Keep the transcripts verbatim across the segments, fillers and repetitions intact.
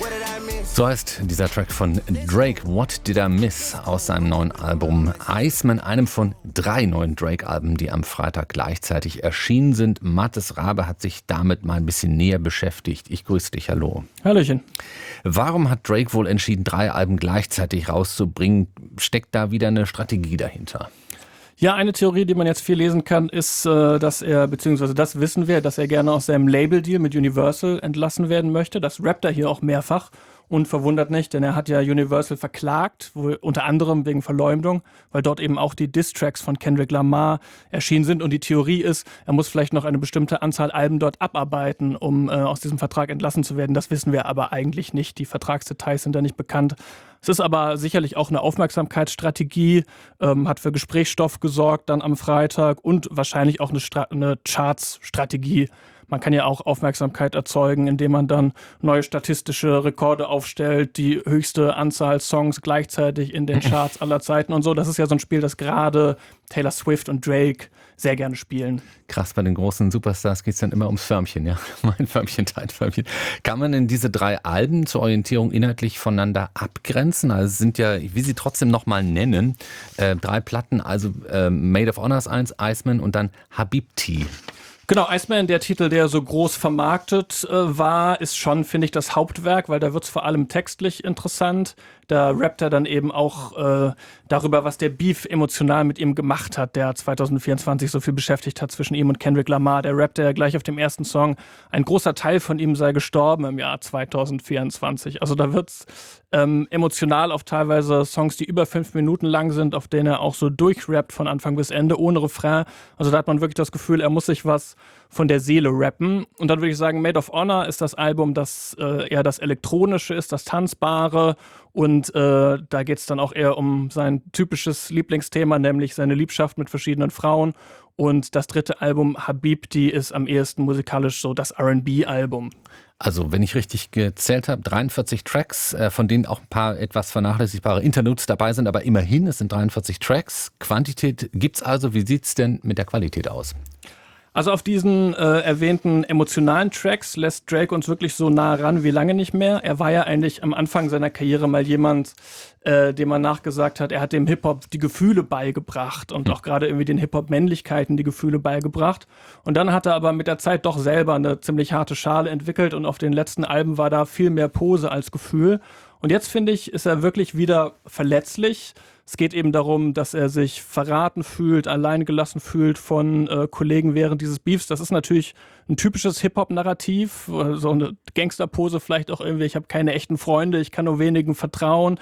So heißt dieser Track von Drake, What Did I Miss, aus seinem neuen Album Iceman, einem von drei neuen Drake-Alben, die am Freitag gleichzeitig erschienen sind. Mathis Rabe hat sich damit mal ein bisschen näher beschäftigt. Ich grüße dich, hallo. Hallöchen. Warum hat Drake wohl entschieden, drei Alben gleichzeitig rauszubringen? Steckt da wieder eine Strategie dahinter? Ja, eine Theorie, die man jetzt viel lesen kann, ist, dass er, beziehungsweise das wissen wir, dass er gerne aus seinem Label-Deal mit Universal entlassen werden möchte. Das rappt er hier auch mehrfach und verwundert nicht, denn er hat ja Universal verklagt, wo, unter anderem wegen Verleumdung, weil dort eben auch die Diss-Tracks von Kendrick Lamar erschienen sind. Und die Theorie ist, er muss vielleicht noch eine bestimmte Anzahl Alben dort abarbeiten, um äh, aus diesem Vertrag entlassen zu werden. Das wissen wir aber eigentlich nicht. Die Vertragsdetails sind da nicht bekannt. Es ist aber sicherlich auch eine Aufmerksamkeitsstrategie, ähm, hat für Gesprächsstoff gesorgt dann am Freitag und wahrscheinlich auch eine, Stra- eine Charts-Strategie. Man kann ja auch Aufmerksamkeit erzeugen, indem man dann neue statistische Rekorde aufstellt, die höchste Anzahl Songs gleichzeitig in den Charts aller Zeiten und so. Das ist ja so ein Spiel, das gerade Taylor Swift und Drake sehr gerne spielen. Krass, bei den großen Superstars geht es dann immer ums Förmchen, ja. Mein Förmchen, dein Förmchen. Kann man denn diese drei Alben zur Orientierung inhaltlich voneinander abgrenzen? Also es sind ja, ich will sie trotzdem nochmal nennen, äh, drei Platten, also äh, Made of Honor ist eins, Iceman und dann Habibti. Genau, Iceman, der Titel, der so groß vermarktet äh, war, ist schon, finde ich, das Hauptwerk, weil da wird es vor allem textlich interessant. Da rappt er dann eben auch äh, darüber, was der Beef emotional mit ihm gemacht hat, der zwanzig vierundzwanzig so viel beschäftigt hat zwischen ihm und Kendrick Lamar. Der rappt ja gleich auf dem ersten Song, ein großer Teil von ihm sei gestorben im Jahr zwanzig vierundzwanzig. Also da wird's ähm, emotional auf teilweise Songs, die über fünf Minuten lang sind, auf denen er auch so durchrappt von Anfang bis Ende, ohne Refrain. Also da hat man wirklich das Gefühl, er muss sich was von der Seele rappen. Und dann würde ich sagen, Made of Honor ist das Album, das äh, eher das Elektronische ist, das Tanzbare. Und äh, da geht es dann auch eher um sein typisches Lieblingsthema, nämlich seine Liebschaft mit verschiedenen Frauen. Und das dritte Album, Habibti, ist am ehesten musikalisch so das R and B-Album. Also, wenn ich richtig gezählt habe, dreiundvierzig Tracks, äh, von denen auch ein paar etwas vernachlässigbare Interludes dabei sind, aber immerhin, es sind dreiundvierzig Tracks. Quantität gibt's also. Wie sieht's denn mit der Qualität aus? Also auf diesen äh, erwähnten emotionalen Tracks lässt Drake uns wirklich so nah ran wie lange nicht mehr. Er war ja eigentlich am Anfang seiner Karriere mal jemand, äh, dem man nachgesagt hat, er hat dem Hip-Hop die Gefühle beigebracht und auch gerade irgendwie den Hip-Hop-Männlichkeiten die Gefühle beigebracht. Und dann hat er aber mit der Zeit doch selber eine ziemlich harte Schale entwickelt und auf den letzten Alben war da viel mehr Pose als Gefühl. Und jetzt, finde ich, ist er wirklich wieder verletzlich. Es geht eben darum, dass er sich verraten fühlt, allein gelassen fühlt von äh, Kollegen während dieses Beefs. Das ist natürlich ein typisches Hip-Hop-Narrativ, so eine Gangsterpose vielleicht auch irgendwie, ich habe keine echten Freunde, ich kann nur wenigen vertrauen.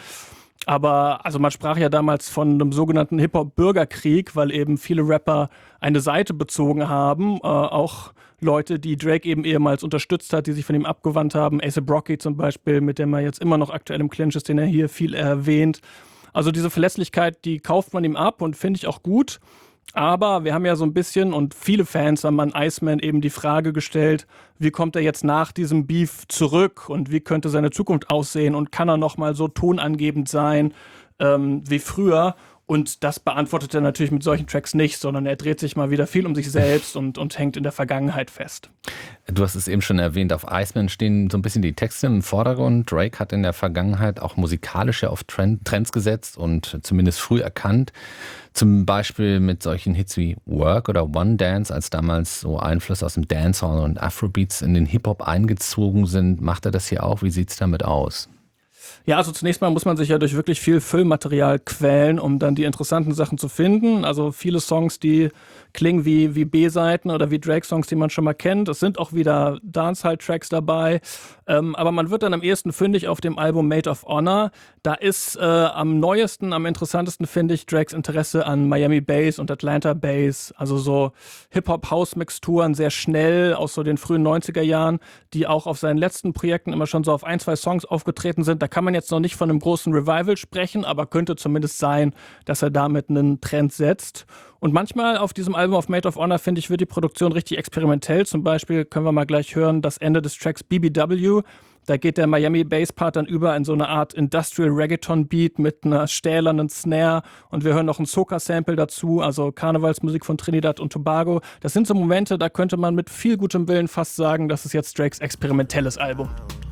Aber also man sprach ja damals von einem sogenannten Hip-Hop-Bürgerkrieg, weil eben viele Rapper eine Seite bezogen haben, äh, auch Leute, die Drake eben ehemals unterstützt hat, die sich von ihm abgewandt haben. A$AP Rocky zum Beispiel, mit dem er jetzt immer noch aktuell im Clinch ist, den er hier viel erwähnt. Also diese Verlässlichkeit, die kauft man ihm ab und finde ich auch gut. Aber wir haben ja so ein bisschen, und viele Fans haben an Iceman eben die Frage gestellt, wie kommt er jetzt nach diesem Beef zurück und wie könnte seine Zukunft aussehen und kann er nochmal so tonangebend sein ähm, wie früher? Und das beantwortet er natürlich mit solchen Tracks nicht, sondern er dreht sich mal wieder viel um sich selbst und, und hängt in der Vergangenheit fest. Du hast es eben schon erwähnt, auf Iceman stehen so ein bisschen die Texte im Vordergrund. Drake hat in der Vergangenheit auch musikalisch ja auf Trend, Trends gesetzt und zumindest früh erkannt. Zum Beispiel mit solchen Hits wie Work oder One Dance, als damals so Einflüsse aus dem Dancehall und Afrobeats in den Hip-Hop eingezogen sind. Macht er das hier auch? Wie sieht's damit aus? Ja, also zunächst mal muss man sich ja durch wirklich viel Füllmaterial quälen, um dann die interessanten Sachen zu finden. Also viele Songs, die klingen wie, wie B-Seiten oder wie Drake-Songs, die man schon mal kennt. Es sind auch wieder Dancehall-Tracks dabei. Ähm, aber man wird dann am ehesten fündig auf dem Album Made of Honor. Da ist äh, am neuesten, am interessantesten, finde ich, Drakes Interesse an Miami Bass und Atlanta Bass. Also so Hip-Hop-House-Mixturen, sehr schnell aus so den frühen neunziger Jahren, die auch auf seinen letzten Projekten immer schon so auf ein, zwei Songs aufgetreten sind. Da kann man jetzt noch nicht von einem großen Revival sprechen, aber könnte zumindest sein, dass er damit einen Trend setzt. Und manchmal auf diesem Album auf Made of Honor, finde ich, wird die Produktion richtig experimentell. Zum Beispiel können wir mal gleich hören, das Ende des Tracks B B W. Da geht der Miami Bass Part dann über in so eine Art Industrial Reggaeton Beat mit einer stählernen Snare und wir hören noch ein Soca-Sample dazu, also Karnevalsmusik von Trinidad und Tobago. Das sind so Momente, da könnte man mit viel gutem Willen fast sagen, das ist jetzt Drakes experimentelles Album.